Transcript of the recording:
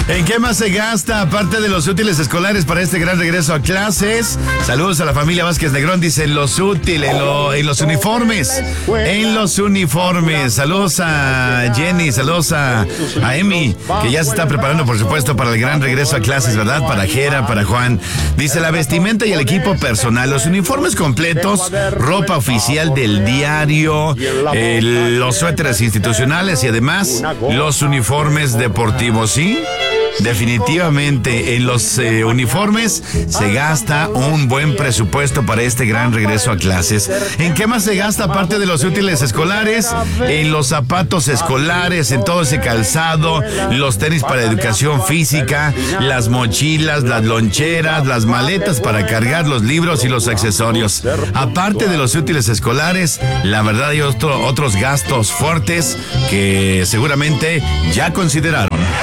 ¿En qué más se gasta, aparte de los útiles escolares para este gran regreso a clases? Saludos a la familia Vázquez Negrón, dice en los útiles, en los uniformes. En los uniformes. Saludos a Jenny, saludos a Emi, que ya se está preparando, por supuesto, para el gran regreso a clases, ¿verdad? Para Jera, para Juan. Dice la vestimenta y el equipo personal, los uniformes completos, ropa oficial del diario, los suéteres institucionales y además los uniformes deportivos, ¿sí? Definitivamente en los uniformes se gasta un buen presupuesto para este gran regreso a clases. ¿En qué más se gasta aparte de los útiles escolares? En los zapatos escolares, en todo ese calzado, los tenis para educación física, las mochilas, las loncheras, las maletas para cargar los libros y los accesorios. Aparte de los útiles escolares, la verdad hay otros gastos fuertes que seguramente ya consideraron.